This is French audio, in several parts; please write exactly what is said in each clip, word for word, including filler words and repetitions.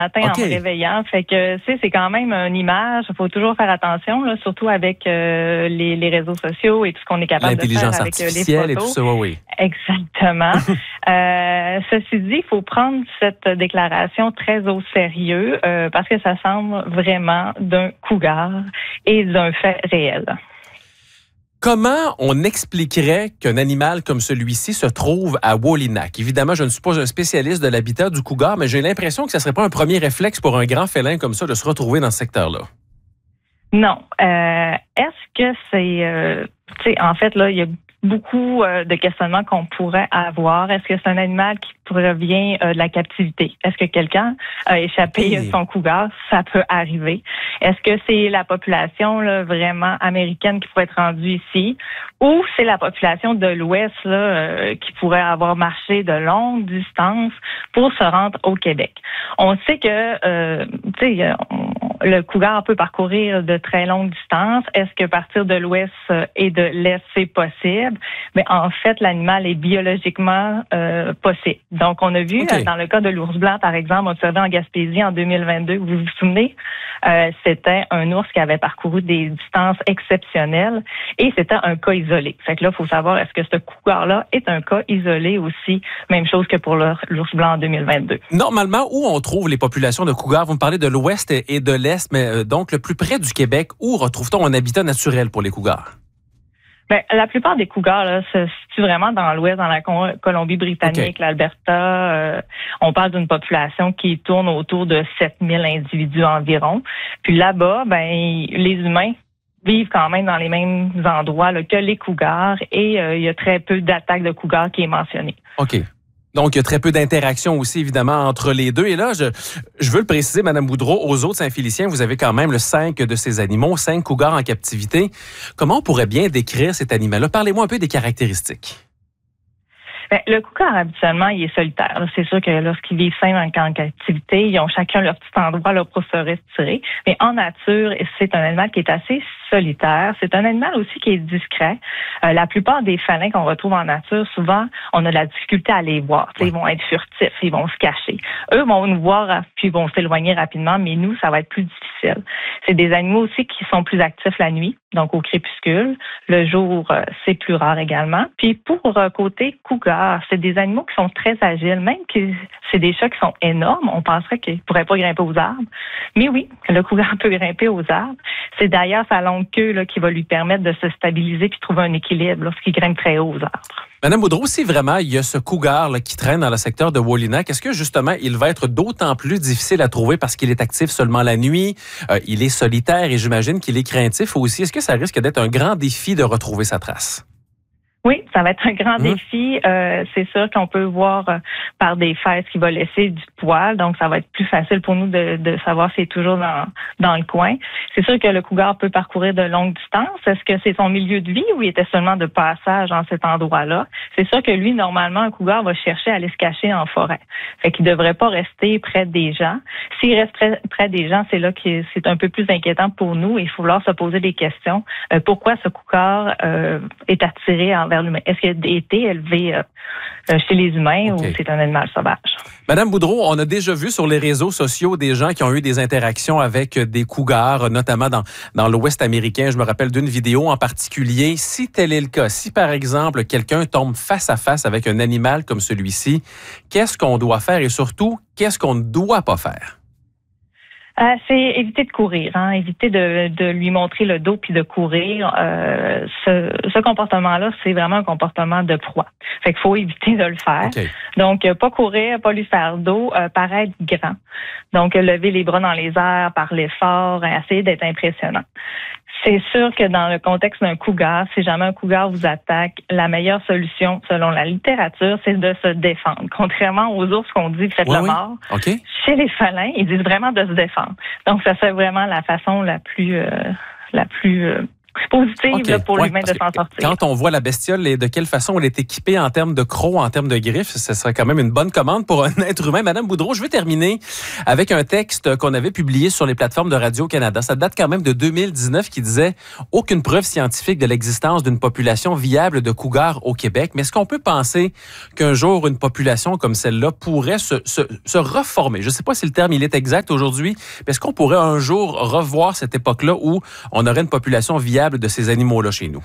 matin okay. en me réveillant. Fait que, tu sais, c'est quand même une image. Il faut toujours faire attention, là, surtout avec euh, les, les réseaux sociaux et tout ce qu'on est capable de faire avec euh, les photos. Et tout ça, oui, oui. Exactement. euh, ceci dit, il faut prendre cette déclaration très au sérieux euh, parce que ça semble vraiment d'un cougar et d'un fait réel. Comment on expliquerait qu'un animal comme celui-ci se trouve à Wolinak? Évidemment, je ne suis pas un spécialiste de l'habitat du cougar, mais j'ai l'impression que ce ne serait pas un premier réflexe pour un grand félin comme ça de se retrouver dans ce secteur-là. Non. Euh, est-ce que c'est... Euh, tu sais, en fait, là, il y a beaucoup euh, de questionnements qu'on pourrait avoir. Est-ce que c'est un animal qui provient euh, de la captivité? Est-ce que quelqu'un a échappé à son cougar? Ça peut arriver. Est-ce que c'est la population là, vraiment américaine qui pourrait être rendue ici? Ou c'est la population de l'Ouest là, euh, qui pourrait avoir marché de longues distances pour se rendre au Québec? On sait que euh, tu sais, le cougar peut parcourir de très longues distances. Est-ce que partir de l'Ouest et de l'Est, c'est possible? Mais en fait, l'animal est biologiquement euh, possible. Donc, on a vu, okay. dans le cas de l'ours blanc, par exemple, observé en Gaspésie en deux mille vingt-deux, vous vous souvenez, euh, c'était un ours qui avait parcouru des distances exceptionnelles et c'était un cas isolé. Fait que là, il faut savoir, est-ce que ce cougar-là est un cas isolé aussi? Même chose que pour l'ours blanc en deux mille vingt-deux. Normalement, où on trouve les populations de cougars? Vous me parlez de l'Ouest et de l'Est, mais euh, donc le plus près du Québec, où retrouve-t-on un habitat naturel pour les cougars? Bien, la plupart des cougars là, se situent vraiment dans l'Ouest, dans la Colombie-Britannique, okay. l'Alberta. Euh, on parle d'une population qui tourne autour de sept mille individus environ. Puis là-bas, ben les humains vivent quand même dans les mêmes endroits là, que les cougars et euh, il y a très peu d'attaques de cougars qui est mentionné. OK. Donc, il y a très peu d'interaction aussi, évidemment, entre les deux. Et là, je, je veux le préciser, Mme Boudreau, aux autres Saint-Félicien, vous avez quand même le cinq de ces animaux, cinq cougars en captivité. Comment on pourrait bien décrire cet animal-là? Parlez-moi un peu des caractéristiques. Bien, le cougar, habituellement, il est solitaire. C'est sûr que lorsqu'ils vivent seuls en captivité, ils ont chacun leur petit endroit là, pour se retirer. Mais en nature, c'est un animal qui est assez solitaire. C'est un animal aussi qui est discret. Euh, la plupart des félins qu'on retrouve en nature, souvent, on a de la difficulté à les voir. Ouais. Ils vont être furtifs, ils vont se cacher. Eux vont nous voir puis vont s'éloigner rapidement, mais nous, ça va être plus difficile. C'est des animaux aussi qui sont plus actifs la nuit, donc au crépuscule. Le jour, euh, c'est plus rare également. Puis pour euh, côté cougar, c'est des animaux qui sont très agiles, même que c'est des chats qui sont énormes. On penserait qu'ils ne pourraient pas grimper aux arbres. Mais oui, le cougar peut grimper aux arbres. C'est d'ailleurs sa longue queue là, qui va lui permettre de se stabiliser puis trouver un équilibre lorsqu'il grimpe très haut aux arbres. Madame Boudreau, si vraiment il y a ce cougar là, qui traîne dans le secteur de Wolinak, est-ce que justement il va être d'autant plus difficile à trouver parce qu'il est actif seulement la nuit, euh, il est solitaire et j'imagine qu'il est craintif aussi. Est-ce que ça risque d'être un grand défi de retrouver sa trace? Oui, ça va être un grand mmh. défi. Euh, c'est sûr qu'on peut voir euh, par des fesses qu'il va laisser du poil, donc ça va être plus facile pour nous de, de savoir s'il est toujours dans, dans le coin. C'est sûr que le cougar peut parcourir de longues distances. Est-ce que c'est son milieu de vie ou il était seulement de passage dans cet endroit-là? C'est sûr que lui, normalement, un cougar va chercher à aller se cacher en forêt. Fait qu'il devrait pas rester près des gens. S'il reste près, près des gens, c'est là que c'est un peu plus inquiétant pour nous. Il faut falloir se poser des questions. Euh, pourquoi ce cougar euh, est attiré en vers l'humain? Est-ce qu'il a été élevé euh, chez les humains okay. ou c'est un animal sauvage? Madame Boudreau, on a déjà vu sur les réseaux sociaux des gens qui ont eu des interactions avec des cougars, notamment dans, dans l'Ouest américain. Je me rappelle d'une vidéo en particulier. Si tel est le cas, si par exemple quelqu'un tombe face à face avec un animal comme celui-ci, qu'est-ce qu'on doit faire et surtout, qu'est-ce qu'on ne doit pas faire? Euh, c'est éviter de courir, hein, éviter de, de lui montrer le dos puis de courir. Euh, ce, ce comportement-là, c'est vraiment un comportement de proie. Fait qu'il faut éviter de le faire. Okay. Donc, euh, pas courir, pas lui faire dos, euh, paraître grand. Donc, euh, lever les bras dans les airs, parler fort, hein, essayer d'être impressionnant. C'est sûr que dans le contexte d'un cougar, si jamais un cougar vous attaque, la meilleure solution, selon la littérature, c'est de se défendre. Contrairement aux ours qu'on dit faites oui, le oui. mort, okay. chez les félins, ils disent vraiment de se défendre. Donc, ça c'est vraiment la façon la plus, euh, la plus euh, positive okay. là, pour ouais, l'humain de s'en sortir. Quand on voit la bestiole et de quelle façon elle est équipée en termes de crocs, en termes de griffes, ce serait quand même une bonne commande pour un être humain. Madame Boudreau, je veux terminer avec un texte qu'on avait publié sur les plateformes de Radio-Canada. Ça date quand même de deux mille dix-neuf qui disait « Aucune preuve scientifique de l'existence d'une population viable de cougars au Québec. » Mais est-ce qu'on peut penser qu'un jour, une population comme celle-là pourrait se, se, se reformer? Je ne sais pas si le terme il est exact aujourd'hui, mais est-ce qu'on pourrait un jour revoir cette époque-là où on aurait une population viable de ces animaux-là chez nous?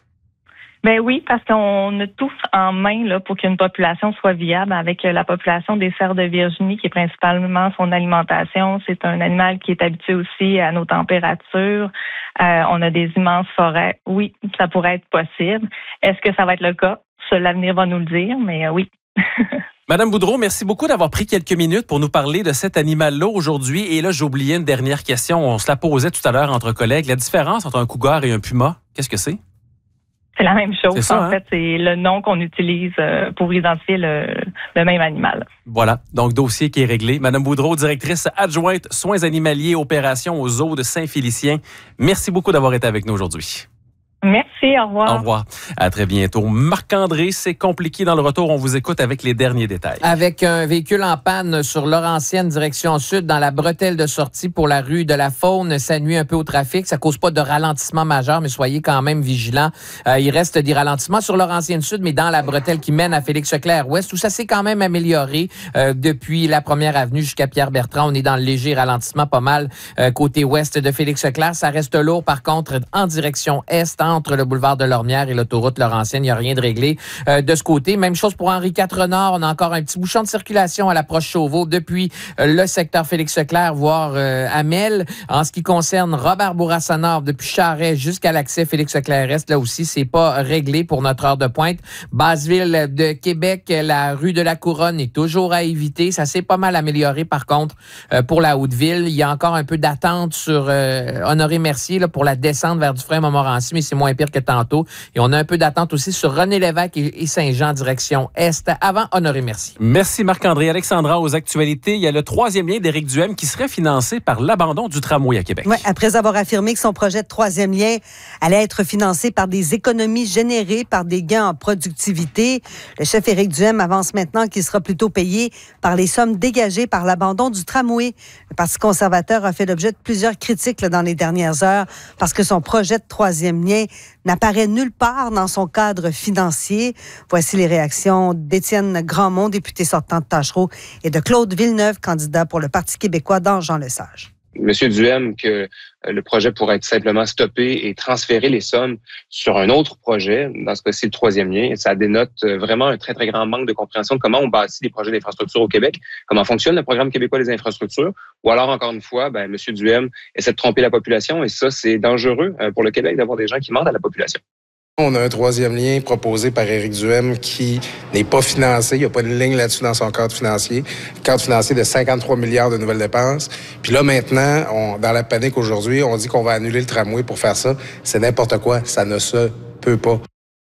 Ben oui, parce qu'on a tous en main là, pour qu'une population soit viable avec la population des cerfs de Virginie, qui est principalement son alimentation. C'est un animal qui est habitué aussi à nos températures. Euh, on a des immenses forêts. Oui, ça pourrait être possible. Est-ce que ça va être le cas? Ça, l'avenir va nous le dire, mais euh, oui. Madame Boudreau, merci beaucoup d'avoir pris quelques minutes pour nous parler de cet animal-là aujourd'hui. Et là, j'ai oublié une dernière question. On se la posait tout à l'heure entre collègues. La différence entre un cougar et un puma, qu'est-ce que c'est? C'est la même chose. Ça, en hein? fait, c'est le nom qu'on utilise pour identifier le, le même animal. Voilà. Donc, dossier qui est réglé. Madame Boudreau, directrice adjointe soins animaliers opérations au zoo de Saint-Félicien. Merci beaucoup d'avoir été avec nous aujourd'hui. Merci, au revoir. Au revoir. À très bientôt. Marc-André, c'est compliqué dans le retour. On vous écoute avec les derniers détails. Avec un véhicule en panne sur Laurentienne, direction sud, dans la bretelle de sortie pour la rue de la Faune, ça nuit un peu au trafic. Ça cause pas de ralentissement majeur, mais soyez quand même vigilants. Euh, il reste des ralentissements sur Laurentienne sud, mais dans la bretelle qui mène à Félix-Leclerc-Ouest, où ça s'est quand même amélioré euh, depuis la première avenue jusqu'à Pierre-Bertrand. On est dans le léger ralentissement, pas mal euh, côté ouest de Félix-Leclerc. Ça reste lourd, par contre, en direction est, entre le boulevard de Lormière et l'autoroute Laurentienne. Il n'y a rien de réglé euh, de ce côté. Même chose pour Henri quatre Nord. On a encore un petit bouchon de circulation à l'approche Chauveau depuis euh, le secteur Félix-Leclerc, voire euh, Amel. En ce qui concerne Robert Bourassa Nord, depuis Charest jusqu'à l'accès Félix-Leclerc-Est, là aussi, c'est pas réglé pour notre heure de pointe. Basseville de Québec, la rue de la Couronne est toujours à éviter. Ça s'est pas mal amélioré, par contre, euh, pour la Haute-Ville. Il y a encore un peu d'attente sur euh, Honoré-Mercier là, pour la descente vers Dufresne-Montmorency, mais c'est moins pire que tantôt. Et on a un peu d'attente aussi sur René-Lévesque et Saint-Jean, direction Est, avant Honoré-Mercier. Merci Marc-André. Alexandra, aux actualités, il y a le troisième lien d'Éric Duhem qui serait financé par l'abandon du tramway à Québec. Oui, après avoir affirmé que son projet de troisième lien allait être financé par des économies générées par des gains en productivité, le chef Éric Duhem avance maintenant qu'il sera plutôt payé par les sommes dégagées par l'abandon du tramway. Le Parti conservateur a fait l'objet de plusieurs critiques là, dans les dernières heures parce que son projet de troisième lien n'apparaît nulle part dans son cadre financier. Voici les réactions d'Étienne Grandmont, député sortant de Tachereau, et de Claude Villeneuve, candidat pour le Parti québécois dans Jean Lesage. Monsieur Duhem, que le projet pourrait être simplement stoppé et transférer les sommes sur un autre projet, dans ce cas-ci le troisième lien. Ça dénote vraiment un très, très grand manque de compréhension de comment on bâtit les projets d'infrastructure au Québec, comment fonctionne le programme québécois des infrastructures, ou alors, encore une fois, ben, Monsieur Duhem essaie de tromper la population, et ça, c'est dangereux pour le Québec d'avoir des gens qui mentent à la population. On a un troisième lien proposé par Éric Duhem qui n'est pas financé. Il n'y a pas de ligne là-dessus dans son cadre financier. Cadre financier de cinquante-trois milliards de nouvelles dépenses. Puis là, maintenant, on, dans la panique aujourd'hui, on dit qu'on va annuler le tramway pour faire ça. C'est n'importe quoi. Ça ne se peut pas.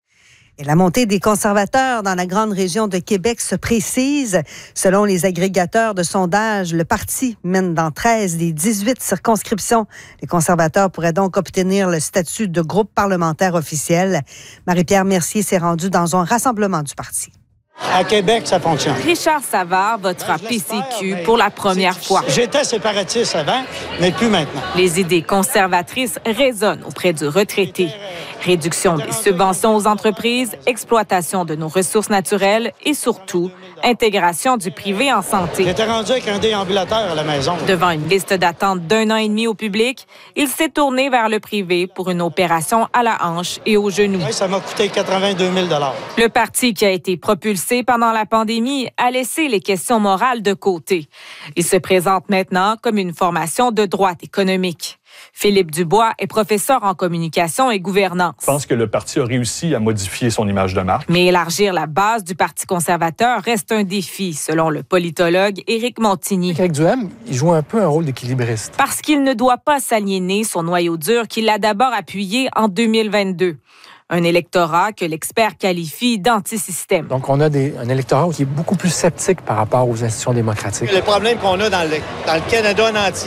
Et la montée des conservateurs dans la grande région de Québec se précise. Selon les agrégateurs de sondage, le parti mène dans treize des dix-huit circonscriptions. Les conservateurs pourraient donc obtenir le statut de groupe parlementaire officiel. Marie-Pierre Mercier s'est rendue dans un rassemblement du parti. À Québec, ça fonctionne. Richard Savard votera P C Q pour la première fois. J'étais séparatiste avant, mais plus maintenant. Les idées conservatrices résonnent auprès du retraité. Réduction des subventions aux entreprises, exploitation de nos ressources naturelles et surtout, intégration du privé en santé. J'étais rendu avec un déambulateur à la maison. Devant une liste d'attente d'un an et demi au public, il s'est tourné vers le privé pour une opération à la hanche et au genou. Oui, ça m'a coûté quatre-vingt-deux mille dollars. Le parti qui a été propulsé pendant la pandémie a laissé les questions morales de côté. Il se présente maintenant comme une formation de droite économique. Philippe Dubois est professeur en communication et gouvernance. Je pense que le parti a réussi à modifier son image de marque. Mais élargir la base du Parti conservateur reste un défi, selon le politologue Éric Montigny. Éric Duhem, il joue un peu un rôle d'équilibriste. Parce qu'il ne doit pas s'aliéner son noyau dur qu'il a d'abord appuyé en deux mille vingt-deux. Un électorat que l'expert qualifie d'antisystème. Donc, on a des, un électorat qui est beaucoup plus sceptique par rapport aux institutions démocratiques. Le problème qu'on a dans le, dans le Canada en entier,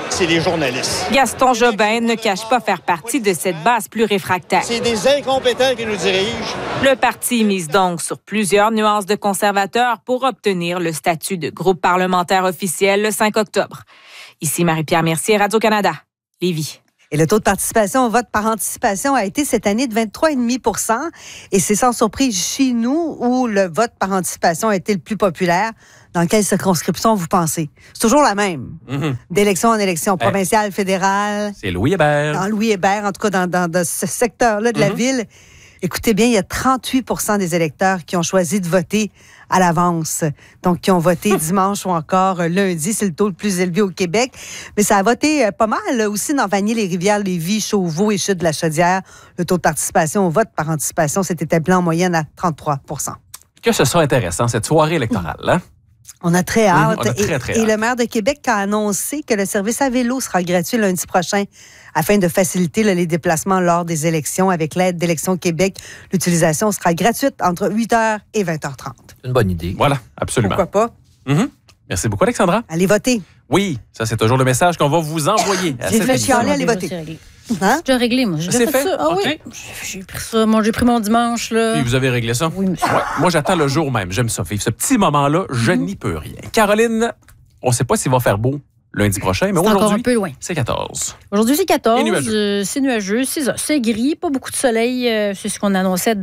c'est les journalistes. Gaston Jobin ne cache pas faire partie de cette base plus réfractaire. C'est des incompétents qui nous dirigent. Le parti mise donc sur plusieurs nuances de conservateurs pour obtenir le statut de groupe parlementaire officiel le cinq octobre. Ici Marie-Pierre Mercier, Radio-Canada, Lévis. Et le taux de participation au vote par anticipation a été cette année de vingt-trois virgule cinq pour cent. Et c'est sans surprise chez nous où le vote par anticipation a été le plus populaire. Dans quelle circonscription vous pensez? C'est toujours la même. Mm-hmm. D'élection en élection provinciale, hey. fédérale. C'est Louis Hébert. Dans Louis Hébert, en tout cas dans, dans, dans ce secteur-là de mm-hmm. la ville. Écoutez bien, il y a trente-huit pour cent des électeurs qui ont choisi de voter à l'avance. Donc, qui ont voté dimanche ou encore lundi. C'est le taux le plus élevé au Québec. Mais ça a voté pas mal aussi dans Vanier-les-Rivières, Lévis, Chauveau et Chute-de-la-Chaudière. Le taux de participation au vote par anticipation s'est établi en moyenne à trente-trois pour cent. Que ce soit intéressant, cette soirée électorale, hein? On a très hâte. Mmh, on a très, très et, hâte. Et le maire de Québec a annoncé que le service à vélo sera gratuit lundi prochain afin de faciliter là, les déplacements lors des élections. Avec l'aide d'Élections Québec, l'utilisation sera gratuite entre huit heures et vingt heures trente. Une bonne idée. Voilà, absolument. Pourquoi pas? Mmh. Merci beaucoup, Alexandra. Allez voter. Oui, ça, c'est toujours le message qu'on va vous envoyer. J'ai fait chialer, allez voter. Hein? J'ai déjà réglé, moi. J'ai c'est fait, fait ça. Ah okay. oui. J'ai pris ça. Moi, j'ai pris mon dimanche, là. Et vous avez réglé ça? Oui, monsieur. Ouais. Moi, j'attends le jour même. J'aime ça. Ce petit moment-là, je mm-hmm. n'y peux rien. Caroline, on ne sait pas s'il va faire beau lundi prochain, mais c'est aujourd'hui, encore un peu loin. C'est quatorze. Aujourd'hui, c'est quatorze. Et nuageux. Euh, c'est nuageux. C'est ça. C'est gris. Pas beaucoup de soleil. Euh, c'est ce qu'on annonçait